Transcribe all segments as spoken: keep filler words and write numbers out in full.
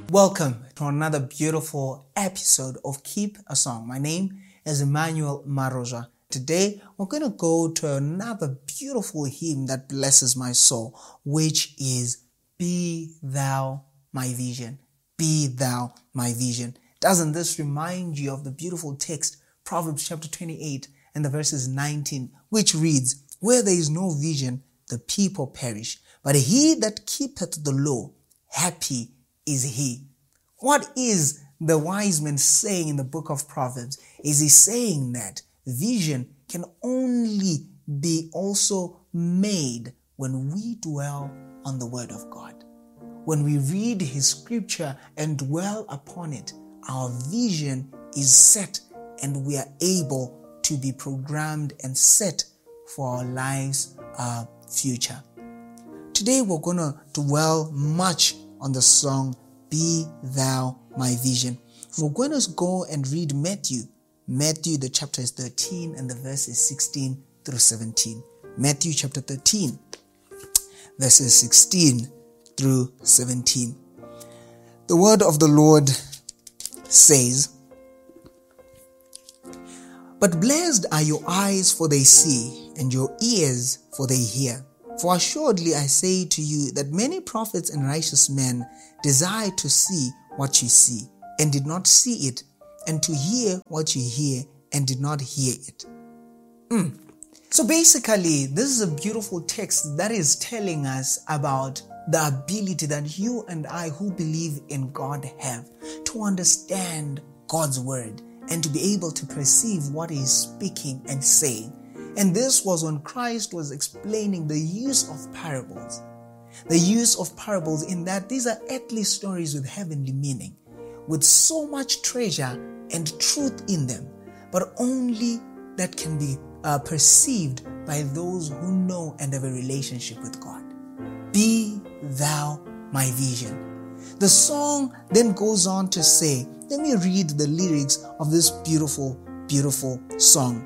Welcome to another beautiful episode of Keep a Song. My name is Emmanuel Maroja. Today, we're going to go to another beautiful hymn that blesses my soul, which is Be Thou My Vision. Be Thou My Vision. Doesn't this remind you of the beautiful text, Proverbs chapter twenty-eight and the verses nineteen, which reads, Where there is no vision, the people perish, but he that keepeth the law, happy is he. What is the wise man saying in the book of Proverbs? Is he saying that vision can only be also made when we dwell on the word of God? When we read his scripture and dwell upon it, our vision is set and we are able to be programmed and set for our lives' uh, future. Today we're going to dwell much on the song, Be Thou My Vision. We're going to go and read Matthew. Matthew, the chapter is thirteen and the verse is sixteen through seventeen. Matthew chapter thirteen, verses sixteen through seventeen. The word of the Lord says, But blessed are your eyes, for they see, and your ears, for they hear. For assuredly I say to you that many prophets and righteous men desired to see what you see, and did not see it, and to hear what you hear, and did not hear it. Mm. So basically, this is a beautiful text that is telling us about the ability that you and I who believe in God have to understand God's word and to be able to perceive what he is speaking and saying. And this was when Christ was explaining the use of parables. The use of parables in that these are earthly stories with heavenly meaning, with so much treasure and truth in them, but only that can be uh, perceived by those who know and have a relationship with God. Be thou my vision. The song then goes on to say, let me read the lyrics of this beautiful, beautiful song.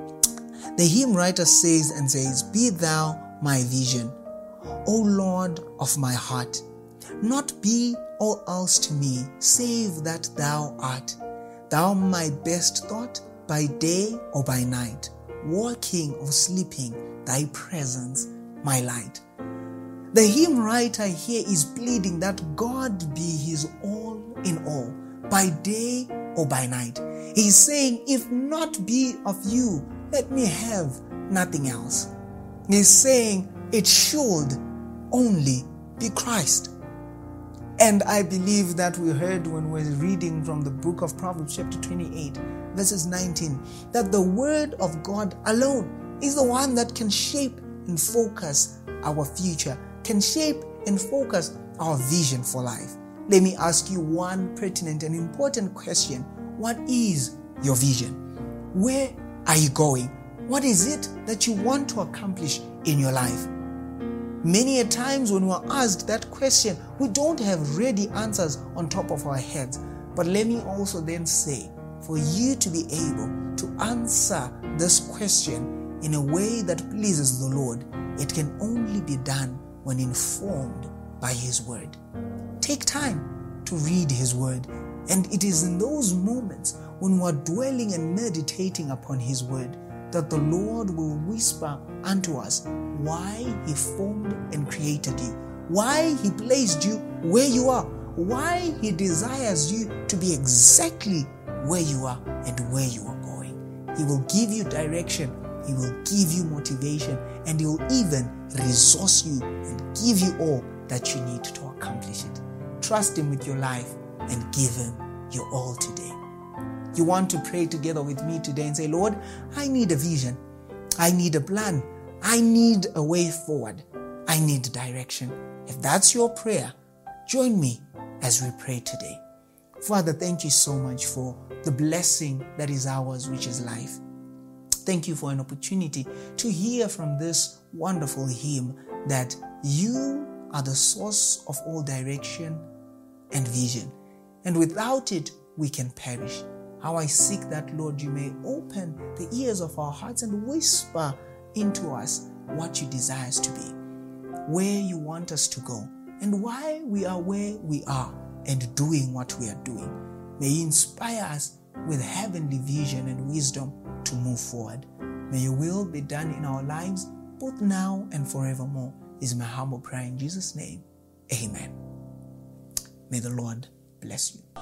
The hymn writer says and says, Be thou my vision, O Lord of my heart. Not be all else to me, save that thou art. Thou my best thought, by day or by night. Walking or sleeping, thy presence my light. The hymn writer here is pleading that God be his all in all, by day or by night. He's saying, if not be of you, let me have nothing else. He's saying it should only be Christ. And I believe that we heard when we were reading from the book of Proverbs chapter twenty-eight, verses nineteen, that the word of God alone is the one that can shape and focus our future, can shape and focus our vision for life. Let me ask you one pertinent and important question. What is your vision? Where are you going? What is it that you want to accomplish in your life? Many a times when we're asked that question, we don't have ready answers on top of our heads. But let me also then say, for you to be able to answer this question in a way that pleases the Lord, it can only be done when informed by his word. Take time to read his word, and it is in those moments when we're dwelling and meditating upon his word that the Lord will whisper unto us why he formed and created you, why he placed you where you are, why he desires you to be exactly where you are and where you are going. He will give you direction, he will give you motivation, and he will even resource you and give you all that you need to accomplish it. Trust him with your life and give him your all today. You want to pray together with me today and say, Lord, I need a vision. I need a plan. I need a way forward. I need direction. If that's your prayer, join me as we pray today. Father, thank you so much for the blessing that is ours, which is life. Thank you for an opportunity to hear from this wonderful hymn that you are the source of all direction and vision. And without it, we can perish. How I seek that, Lord, you may open the ears of our hearts and whisper into us what you desire us to be, where you want us to go, and why we are where we are. and doing what we are doing. May He inspire us with heavenly vision and wisdom to move forward. May Your will be done in our lives, both now and forevermore, is my humble prayer in Jesus' name. Amen. May the Lord bless you.